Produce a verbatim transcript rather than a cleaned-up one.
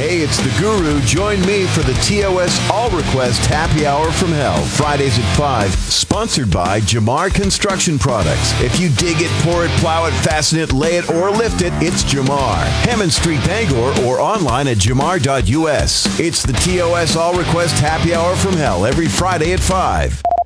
Hey, it's the Guru. Join me for the T O S All Request Happy Hour from Hell, Fridays at five, sponsored by Jamar Construction Products. If you dig it, pour it, plow it, fasten it, lay it, or lift it, it's Jamar. Hammond Street, Bangor, or online at jamar dot U S. It's the T O S All Request Happy Hour from Hell every Friday at five.